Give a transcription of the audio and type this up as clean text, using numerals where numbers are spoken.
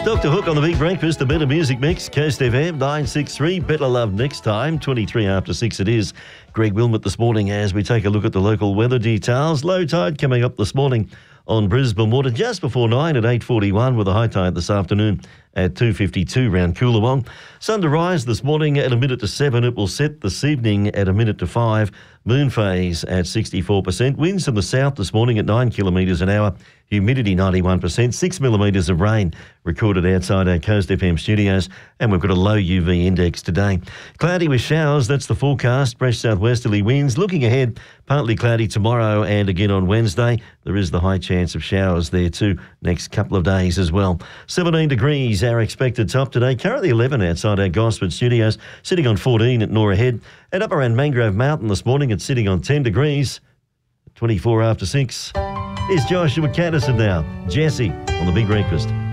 Dr. Hook on the Big Breakfast, the Better Music Mix, Coast FM 963. Better Love next time, 23 after 6 it is. Greg Wilmot this morning as we take a look at the local weather details. Low tide coming up this morning on Brisbane Water just before 9 at 8:41 with a high tide this afternoon at 2:52 round Coolawong. Sun to rise this morning at 6:55. It will set this evening at 5:05. Moon phase at 64%. Winds from the south this morning at 9 kilometres an hour. Humidity 91%. 6 millimetres of rain recorded outside our Coast FM studios. And we've got a low UV index today. Cloudy with showers, that's the forecast. Fresh southwesterly winds. Looking ahead, partly cloudy tomorrow and again on Wednesday. There is the high chance of showers there too next couple of days as well. 17 degrees our expected top today. Currently 11 outside our Gosford studios. Sitting on 14 at Norah Head. And up around Mangrove Mountain this morning, it's sitting on 10 degrees. 24 after 6. Here's Joshua Caddison now. Jesse on the Big Breakfast.